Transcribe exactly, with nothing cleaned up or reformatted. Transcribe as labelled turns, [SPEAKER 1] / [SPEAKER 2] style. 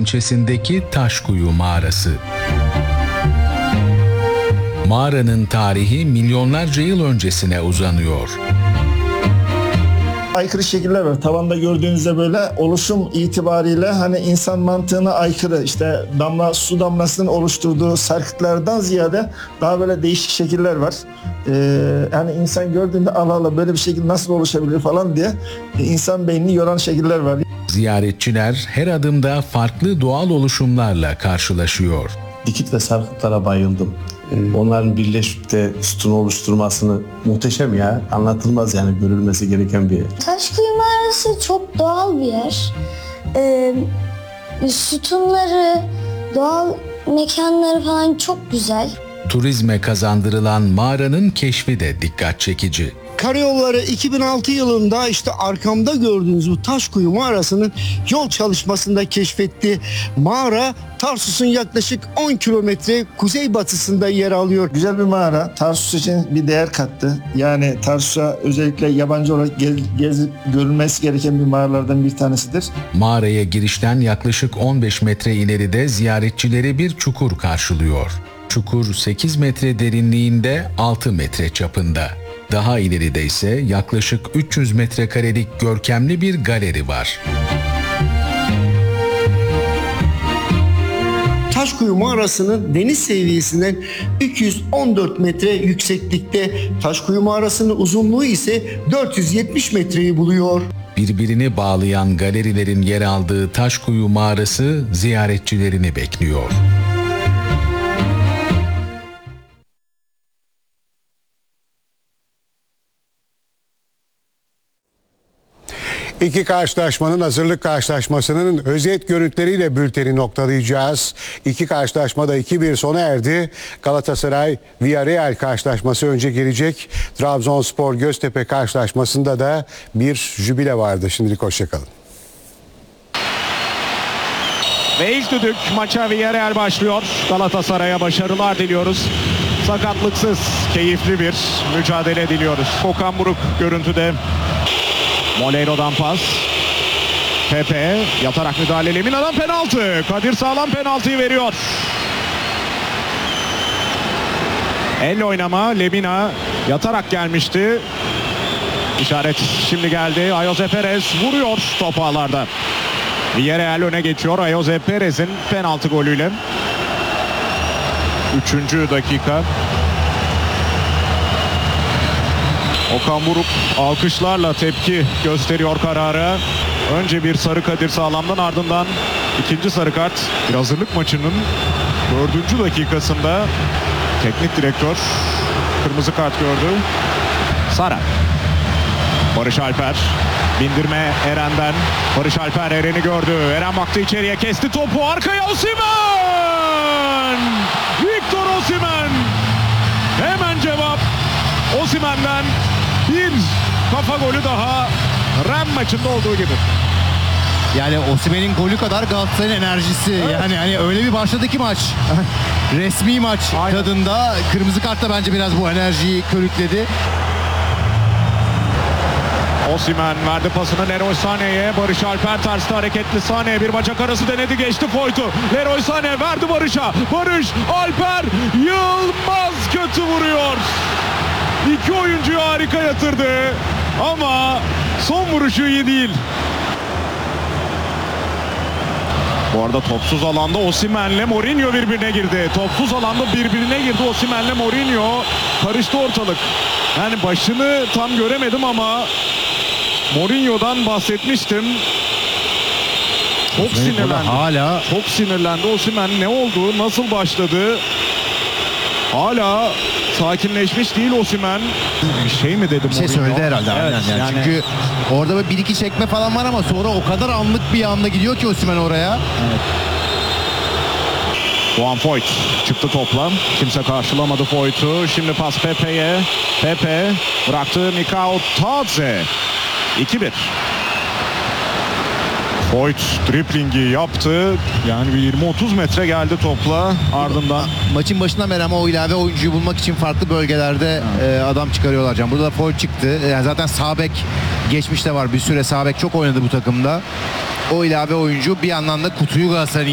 [SPEAKER 1] ilçesindeki Taşkuyu Mağarası. Mağaranın tarihi milyonlarca yıl öncesine uzanıyor.
[SPEAKER 2] Aykırı şekiller var. Tavanda gördüğünüzde böyle oluşum itibariyle hani insan mantığına aykırı, işte damla su damlasının oluşturduğu sarkıtlardan ziyade daha böyle değişik şekiller var. Ee, yani insan gördüğünde Allah Allah böyle bir şekil nasıl oluşabilir falan diye insan beynini yoran şekiller var.
[SPEAKER 1] Ziyaretçiler her adımda farklı doğal oluşumlarla karşılaşıyor.
[SPEAKER 3] Dikit ve sarkıtlara bayıldım. Onların birleşip de sütun oluşturmasını muhteşem ya. Anlatılmaz yani, görülmesi gereken bir yer.
[SPEAKER 4] Taşkuyu Mağarası çok doğal bir yer. Ee, sütunları, doğal mekanları falan çok güzel.
[SPEAKER 1] Turizme kazandırılan mağaranın keşfi de dikkat çekici.
[SPEAKER 5] Karayolları iki bin altı yılında işte arkamda gördüğünüz bu Taşkuyu Mağarası'nın yol çalışmasında keşfettiği mağara Tarsus'un yaklaşık on kilometre kuzeybatısında yer alıyor.
[SPEAKER 2] Güzel bir mağara. Tarsus için bir değer kattı. Yani Tarsus'a özellikle yabancı olarak gez, gezip görülmesi gereken bir mağaralardan bir tanesidir.
[SPEAKER 1] Mağaraya girişten yaklaşık on beş metre ileride ziyaretçileri bir çukur karşılıyor. Çukur sekiz metre derinliğinde, altı metre çapında. Daha ileride ise yaklaşık üç yüz metrekarelik görkemli bir galeri var.
[SPEAKER 5] Taşkuyu Mağarası'nın deniz seviyesinden üç yüz on dört metre yükseklikte. Taşkuyu Mağarası'nın uzunluğu ise dört yüz yetmiş metreyi buluyor.
[SPEAKER 1] Birbirini bağlayan galerilerin yer aldığı Taşkuyu Mağarası ziyaretçilerini bekliyor.
[SPEAKER 6] İki karşılaşmanın hazırlık karşılaşmasının özet görüntüleriyle bülteni noktalayacağız. İki karşılaşma da iki bir sona erdi. Galatasaray Villarreal karşılaşması önce gelecek. Trabzonspor Göztepe karşılaşmasında da bir jübile vardı. Şimdilik hoşçakalın.
[SPEAKER 7] Ve ilk düdük maça Villarreal başlıyor. Galatasaray'a başarılar diliyoruz. Sakatlıksız, keyifli bir mücadele diliyoruz. Okan Buruk görüntüde. Moleiro'dan pas. Pepe yatarak müdahale. Lemina'dan penaltı. Kadir Sağlam penaltıyı veriyor. Elle oynama. Lemina yatarak gelmişti. İşaret şimdi geldi. Ayoze Perez vuruyor top ağlarda. Villarreal öne geçiyor Ayoze Perez'in penaltı golüyle. Üçüncü dakika. Okan Buruk alkışlarla tepki gösteriyor karara. Önce bir sarı Kadir Sağlam'dan, ardından ikinci sarı kart. Bir hazırlık maçının dördüncü dakikasında teknik direktör kırmızı kart gördü. Sara. Barış Alper. Bindirme Eren'den. Barış Alper Eren'i gördü. Eren baktı içeriye, kesti topu. Arkaya Osimhen! Victor Osimhen! Hemen cevap Osimhen'den. Bir kafa golü daha, Ren maçında olduğu gibi.
[SPEAKER 8] Yani Osimhen'in golü kadar Galatasaray'ın enerjisi. Evet. Yani hani öyle bir başladı ki maç. Resmi maç Aynen. Tadında. Kırmızı kart da bence biraz bu enerjiyi körükledi.
[SPEAKER 7] Osimhen verdi pasını Leroy Sané'ye. Barış Alper terste hareketli. Sané bir bacak arası denedi, geçti Foyt'u. Leroy Sané verdi Barış'a. Barış Alper Yılmaz kötü vuruyor. İki oyuncuyu harika yatırdı ama son vuruşu iyi değil. Bu arada topsuz alanda Osimhen'le Mourinho birbirine girdi. Topsuz alanda birbirine girdi Osimhen'le Mourinho. Karıştı ortalık. Yani başını tam göremedim ama Mourinho'dan bahsetmiştim. Çok
[SPEAKER 8] Osimhen
[SPEAKER 7] sinirlendi.
[SPEAKER 8] Hala
[SPEAKER 7] çok sinirlendi Osimhen. Ne oldu? Nasıl başladı? Hala sakinleşmiş değil Osimhen. Bir şey mi dedi?
[SPEAKER 8] Bir şey
[SPEAKER 7] Mourinho?
[SPEAKER 8] söyledi herhalde.
[SPEAKER 7] Evet,
[SPEAKER 8] yani. Yani. Çünkü orada böyle bir iki çekme falan var ama sonra o kadar anlık bir anda gidiyor ki Osimhen oraya. Evet.
[SPEAKER 7] Juan Foyt çıktı topla. Kimse karşılamadı Foyt'u. Şimdi pas Pepe'ye. Pepe bıraktı Mikao Tadze. iki bir. Foyt driplingi yaptı. Yani bir yirmi otuz metre geldi topla ardından.
[SPEAKER 8] Maçın başından beri ama o ilave oyuncuyu bulmak için farklı bölgelerde e, adam çıkarıyorlar can. Burada da Foyt çıktı. Yani zaten sağ bek geçmişte var. Bir süre sağ bek çok oynadı bu takımda. O ilave oyuncu bir yandan da kutuyu Galatasaray'ın